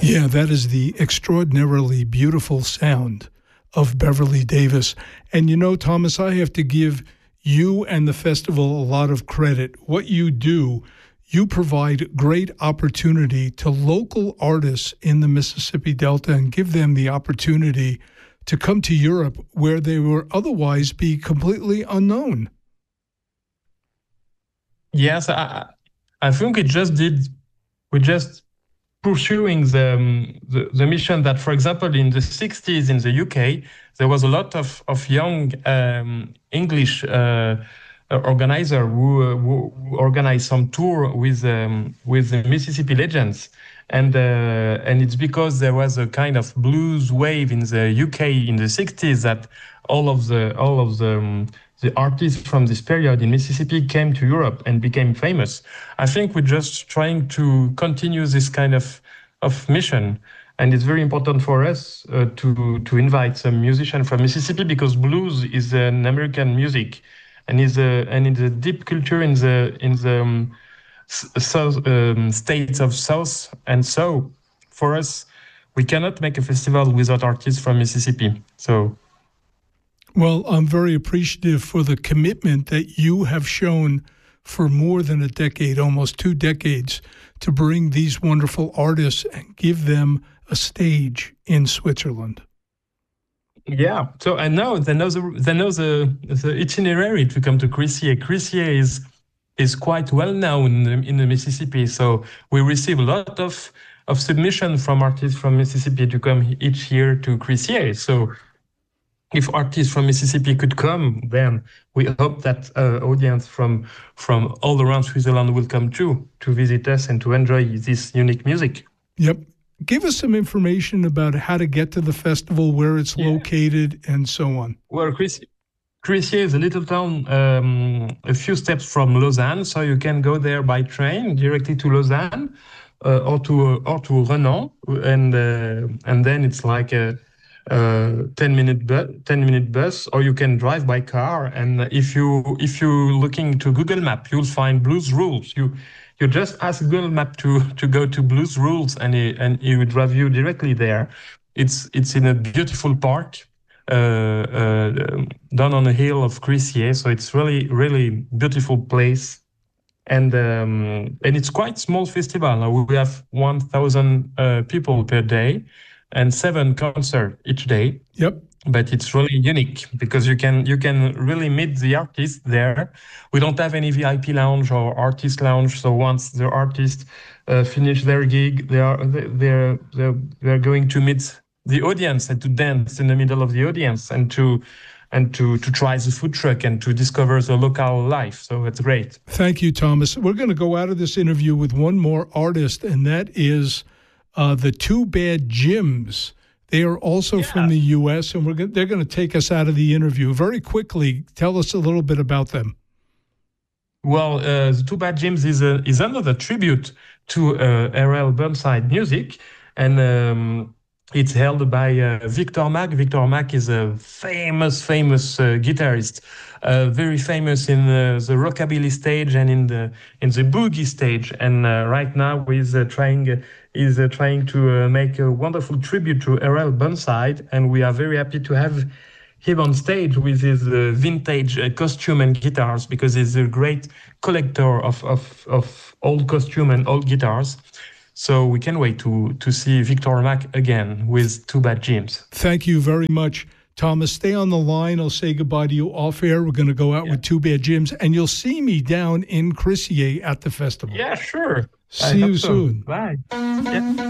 Yeah, that is the extraordinarily beautiful sound of Beverly Davis. And you know, Thomas, I have to give you and the festival a lot of credit. What you do, you provide great opportunity to local artists in the Mississippi Delta and give them the opportunity to come to Europe where they would otherwise be completely unknown. Yes, I think we just pursuing the mission that, for example, in the 60s in the UK, there was a lot of young English organizer who organized some tour with the Mississippi Legends. And it's because there was a kind of blues wave in the UK in the 60s that all of the artists from this period in Mississippi came to Europe and became famous. I think we're just trying to continue this kind of mission. And it's very important for us to invite some musicians from Mississippi because blues is an American music and is a deep culture in the south, states of South. And so for us, we cannot make a festival without artists from Mississippi. So. Well, I'm very appreciative for the commitment that you have shown for more than a decade, almost 2 decades, to bring these wonderful artists and give them a stage in Switzerland. Yeah. So and now they know the itinerary to come to Crissier. Crissier is quite well known in the Mississippi. So we receive a lot of submission from artists from Mississippi to come each year to Crissier. So if artists from Mississippi could come, then we hope that audience from all around Switzerland will come too to visit us and to enjoy this unique music. Yep. Give us some information about how to get to the festival, where it's located, and so on. Well, Crissier is a little town a few steps from Lausanne, so you can go there by train directly to Lausanne or to Renan, and then it's like a 10-minute bus, or you can drive by car. And if you're looking to Google Map, you'll find Blues Rules. You just ask Google Map to go to Blues Rules, and it will drive you directly there. It's in a beautiful park down on the hill of Crissier, so it's really beautiful place. And it's quite small festival. We have 1,000 people per day and 7 concerts each day. Yep. But it's really unique because you can really meet the artists there. We don't have any VIP lounge or artist lounge. So once the artists finish their gig, they're going to meet the audience and to dance in the middle of the audience and to try the food truck and to discover the local life. So it's great. Thank you, Thomas. We're going to go out of this interview with one more artist, and that is the Too Bad Jims. They are also from the U.S., and they're going to take us out of the interview. Very quickly, tell us a little bit about them. Well, the Too Bad Jims is another tribute to R.L. Burnside music, and it's held by Victor Mack. Victor Mack is a famous guitarist, very famous in the rockabilly stage and in the boogie stage. And right now he's trying to make a wonderful tribute to R.L. Burnside, and we are very happy to have him on stage with his vintage costume and guitars, because he's a great collector of old costume and old guitars. So we can't wait to see Victor Mack again with Too Bad Jims. Thank you very much, Thomas. Stay on the line. I'll say goodbye to you off air. We're going to go out with Too Bad Jims, and you'll see me down in Crissier at the festival. Yeah, sure. See you soon. Bye. Yeah.